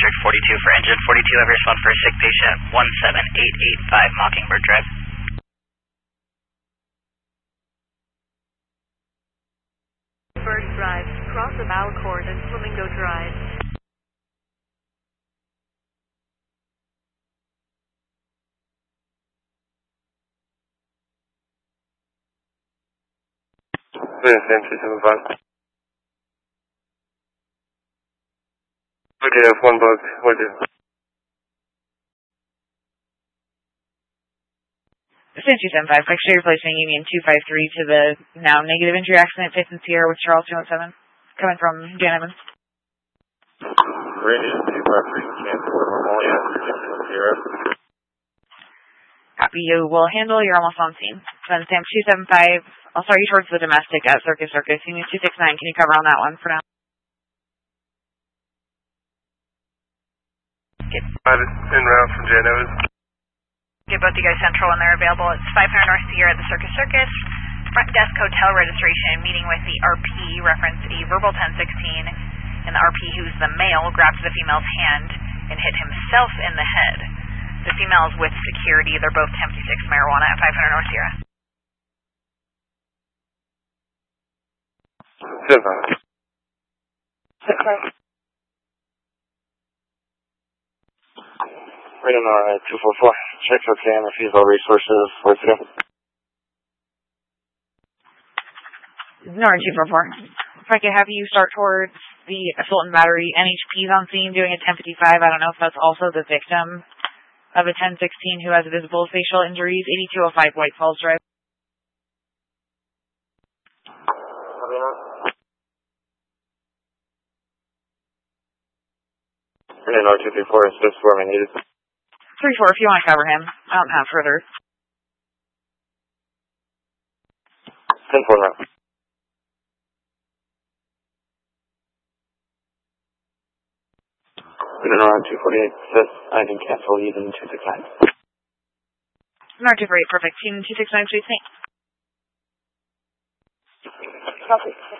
District 42 for engine 42, have respond for a sick patient 17885 Mockingbird Drive. Bird Drive, cross of Alcorn and Flamingo Drive. Same 275. Okay, F1 bug, what is it? Same 275, X-ray replacement Union 253 to the now negative injury accident, 5th and Sierra with Charles 207, coming from Dan Evans. Radio 253, cancel, Mongolia, Sierra. Copy, you will handle, you're almost on scene. Then Sam 275, I'll start you towards the domestic at Circus, Union 269, can you cover on that one for now? En route from Jan Evans. Get both you guys central when they're available. It's 500 North Sierra at the Circus. Front desk hotel registration, meeting with the RP, reference a verbal 1016, and the RP, who's the male, grabbed the female's hand and hit himself in the head. The female is with security. They're both 1056 marijuana at 500 North Sierra. Right on our 244. Check for cam, refuse all resources. Where's it go? Northern 244. If I could have you start towards the assault and battery NHPs on scene doing a 1055. I don't know if that's also the victim of a 1016 who has visible facial injuries. 8205 White Falls Drive. Right on our 234. It's just where we needed. 34, if you want to cover him. I don't have further. 10-4 now. Right on our 248. Says I can cancel even 269. North 248, perfect. Team 269, please. Thanks. Copy.